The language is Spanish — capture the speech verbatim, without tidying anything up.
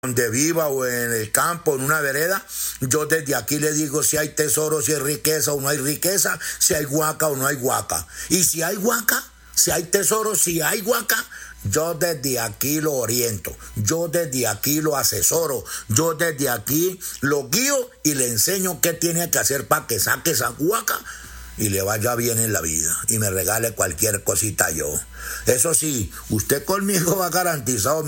donde viva o en el campo, en una vereda, yo desde aquí le digo si hay tesoro, si hay riqueza o no hay riqueza, si hay guaca o no hay guaca. Y si hay guaca, si hay tesoro, si hay guaca, yo desde aquí lo oriento, yo desde aquí lo asesoro, yo desde aquí lo guío y le enseño qué tiene que hacer para que saque esa guaca y le vaya bien en la vida y me regale cualquier cosita yo. Eso sí, usted conmigo va garantizado.